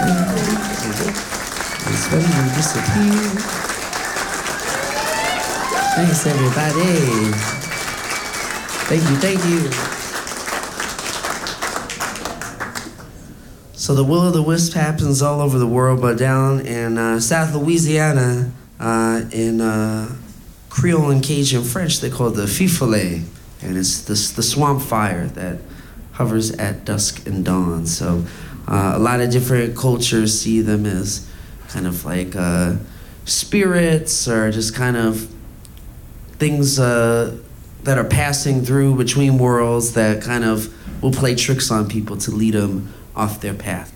It's when you disappear. Thanks, everybody. Thank you. So the Will-O-the-Wisp happens all over the world, but down in South Louisiana, in Creole and Cajun French, they call it the fifole, and it's the swamp fire that hovers at dusk and dawn. So a lot of different cultures see them as kind of like spirits or just kind of things that are passing through between worlds that kind of will play tricks on people to lead them off their path.